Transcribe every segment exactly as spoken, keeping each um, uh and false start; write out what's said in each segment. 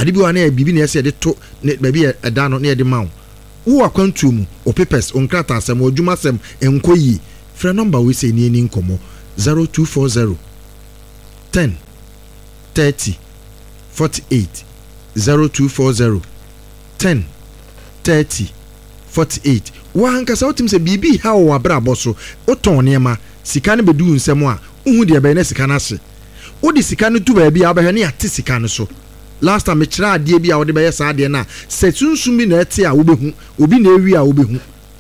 ade bi wa na bibi na yɛsɛ de to baabi ɛda no na yɛde ma wo wo akwantu mu o papers on krata asɛm o dwuma asɛm enko yi frɛ number we say ni ni nkomo zero two four zero ten thirty forty-eight zero two four zero ten thirty forty-eight wa hankasa wotim sɛ bibi ha wo abrabɔ so woton niema sika ne bedu nsɛm a uhu de bɛn na sika na hye wodi sika no tu baabi a wobɛhɛ ne ate sika no so last time mekyerɛ adeɛ bi a wode bɛyɛ saa adeɛ na sɛ sunsun bi na ɛte a wobɛhu obi na ewi a wobɛhu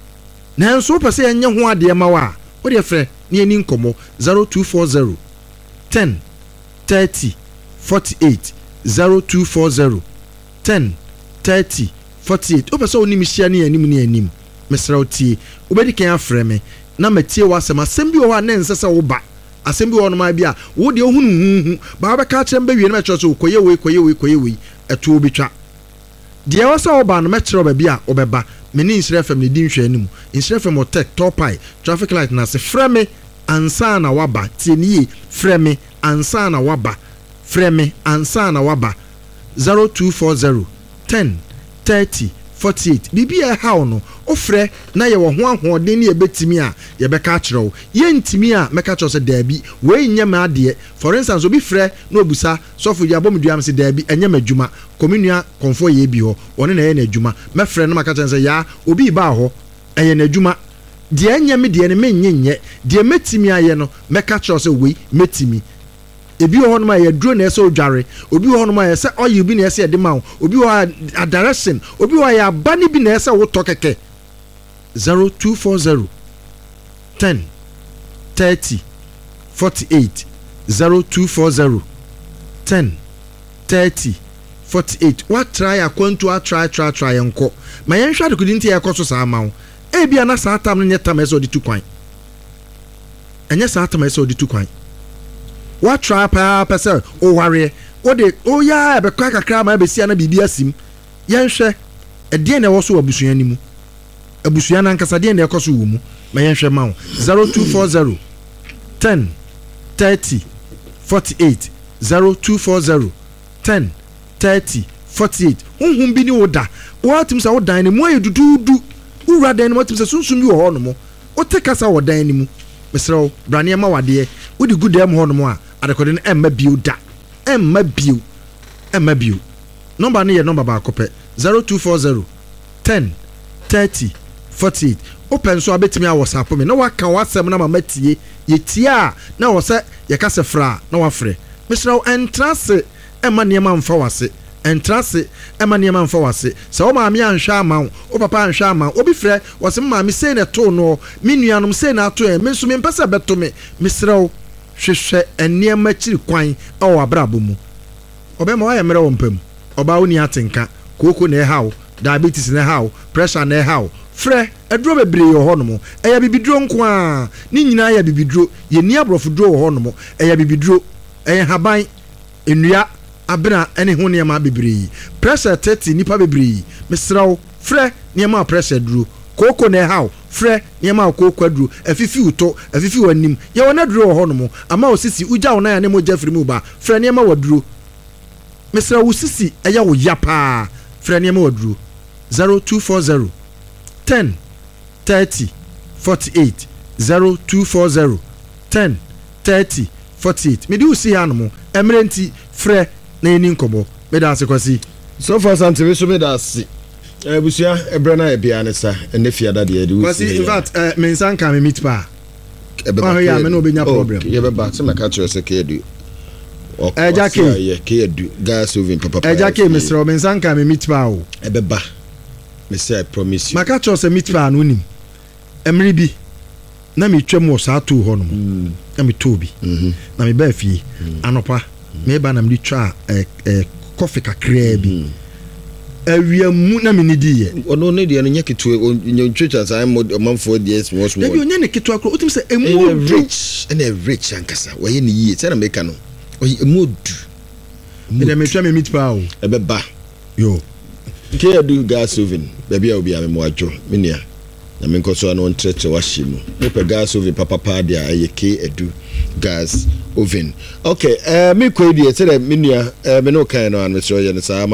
na nso wopɛ sɛ ɛnyɛ ho adeɛ ma wa wode frɛ ne ani nkɔmmɔ zero two four zero ten thirty forty-eight zero two four zero ten thirty forty-eight wopɛ sɛ wonim hyia ne anim ne anim mesrɛ wo tie wobɛdi kan afrɛ me na matie wasɛm asɛm bi wɔ hɔ a ne nsɛ sɛ woba asɛm bi wɔ no ma bi a wo de ohunu huhu ba ba ka kyerɛ mbawie na kyerɛ sɛ koye we koye we koye we ɛto obitwa de ɛwɔ sɛ woba no mɛkyerɛ ba bi a wobɛba me ne Nsire F M ne di nhwɛ anim Nsire F M o tech topai traffic light na se frɛ me ansa na waba tie nie frɛ me ansa na waba frɛ me ansa na waba zero two four zero ten thirty forty-eight bibi e hawo no ofrɛ na ye wo ho ahoɔden ne ebetimi a ye bɛka kyerɛw ye ntimi a mɛka kyerɛw sɛ daabi we nyɛ ma ade for instance obi frɛ na obusa sɔfo ya bom duam sɛ daabi ɛnyɛ madwuma kominua konfo ye bi hɔ wɔne na ye na adwuma mɛfrɛ no maka kyerɛ sɛ ya obi ba hɔ ɛyɛ na adwuma de ɛnyɛ me de ne menye nyɛ de metimi ayɛ no mɛka kyerɛw sɛ we metimi ebi ho no ma ye dro na ɛsɛ odware obi ho no ma ye sɛ oyi bi na ɛsɛ de ma obi ho a direction obi ho ya abani bi na ɛsɛ wo to keke zero two four zero ten thirty forty-eight zero two four zero ten thirty forty-eight what try akwantu a try try try enko ma yen hwa de kudi ntia ekoso sa ma wo e bia na sa atam no nyeta ma ɛsɛ odi tu kwan enye sa atam ɛsɛ odi tu kwan what try pa person o ware o de o ya be kwa kakra ma be sia na bibia sim yen hwɛ ɛdeɛ na ɛwɔ so abusua ni mu abusua na nkasa deɛ na ɛkɔ so wo mu ma yen hwɛ ma wo zero two four zero ten thirty forty-eight zero two four zero ten thirty forty-eight honhom bi ni wo da wo atim sa wo dan ne mu ayi dududu wura dan ne mo atim sa sunsun bi wo hɔ no mo o te kasa wo dan ne mu mesrɛ brane ma wade wo di good am hɔ no mo a adekode no emma bio da emma bio emma bio number no yɛ number ba akopɛ zero two four zero ten thirty forty-eight open so abetimi a WhatsApp me na waka wasɛm na mama tie yetie a na wo sɛ yɛ ka sɛ fra na wafrɛ mesrɛ entrance emma niema mfa wase entrance emma niema mfa wase sɛ wo maame anhwɛ ama wo papa anhwɛ ama obi frɛ wase maame sei na to no me nuanom sei na to e me nso me mpɛ beto me mesrɛ hwehwɛ eniema kyiri kwan ɛwɔ abrabo mu obɛma wayɛ mmerɛ wɔ mpam ɔba wo ni atenka koko na ɛhaw diabetes na ɛhaw pressure na ɛhaw frɛ ɛduro bebree wɔ hɔ no mo ɛyɛ bibiduro nko a ne nyinaa yɛ bibiduro yɛ ni abrɔfo duro wɔ hɔ no mo ɛyɛ bibiduro ɛyɛ haban enua abena ɛne ho nneɛma bebree pressure thirty nipa bebree mesrɛw frɛ nneɛma pressure duro koko na ɛhaw frɛ nneɛma koko aduro afifi uto afifi wanim yɛ wɔ na duro wɔ hɔ no mo ama osisi ugya wo na ya ne mo jafri mu ba frɛ nneɛma waduro mesrɛw osisi ɛyɛ wo ya paa frɛ nneɛma waduro zero two four zero ten thirty forty-eight zero two four zero ten thirty forty-eight me di usi ha no mo emerenti frɛ na eni nkobo me da ase kwasi so far something we so me da ase ebusua ebra na ebia ne sa ene fiada de edi kwasi in fact uh, me nsan ka me meet pa eba ya me no obenya problem ye be ba se me ka kire se ke edu eh jake ye ke edu gas oven papa eh jake me sro me nsan ka me meet pa o ebe ba me say I promise you maka kire se meet pa no nim emri bi na me twam wo sa to ho no na me to bi na me ba fie anopa me ba na me twa eh coffee kakra bi awia mu na me ni di ye ono ne de no nya keto nya twetwa sa manfo de yes was more de nya ne keto akro otim se emu rich and a rich ankasa waye ne yie se na me ka no emu du me me twa me meet pa o ebe ba yo ke do gas oven baby a obi a me mo adwo me nia na me nkoso na on trete wa hyimu me pe gas oven papa pa dia aye ke edu gas oven okay eh me ko die se na me nia me no kan no an me so ye ne sa